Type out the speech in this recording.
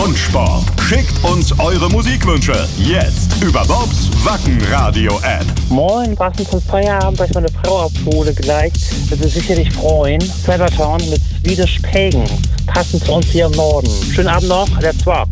und Sport. Schickt uns eure Musikwünsche jetzt über Bobs Wacken-Radio-App. Moin, passend zum Feierabend, weil ich meine Frau abhole gleich. Wird sie sicherlich freuen. Cybertown mit Swedish Pagan. Passend zu uns hier im Norden. Schönen Abend noch, der Swap.